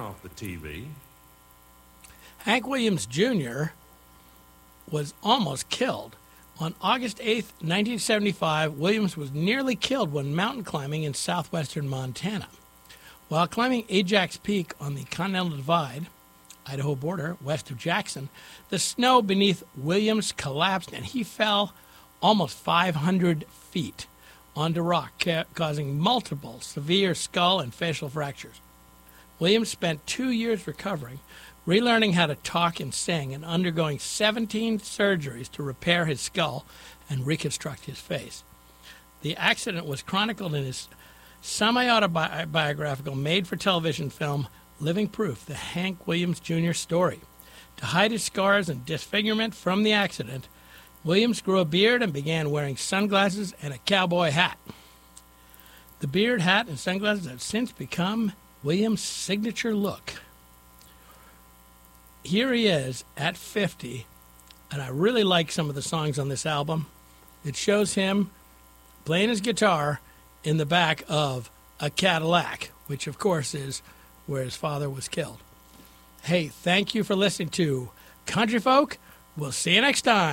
off the TV. Hank Williams Jr. was almost killed. On August 8, 1975, Williams was nearly killed when mountain climbing in southwestern Montana. While climbing Ajax Peak on the Continental Divide, Idaho border, west of Jackson, the snow beneath Williams collapsed and he fell almost 500 feet onto rock, causing multiple severe skull and facial fractures. Williams spent 2 years recovering, relearning how to talk and sing, and undergoing 17 surgeries to repair his skull and reconstruct his face. The accident was chronicled in his semi-autobiographical made-for-television film, Living Proof, the Hank Williams Jr. story. To hide his scars and disfigurement from the accident, Williams grew a beard and began wearing sunglasses and a cowboy hat. The beard, hat, and sunglasses have since become Williams' signature look. Here he is at 50, and I really like some of the songs on this album. It shows him playing his guitar in the back of a Cadillac, which of course is where his father was killed. Hey, thank you for listening to Country Folk. We'll see you next time.